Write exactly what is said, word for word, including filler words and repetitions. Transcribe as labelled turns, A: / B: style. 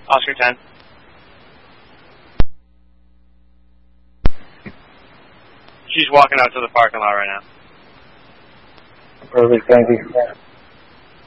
A: Oscar ten. She's walking out to the parking lot right now.
B: Perfect, thank you.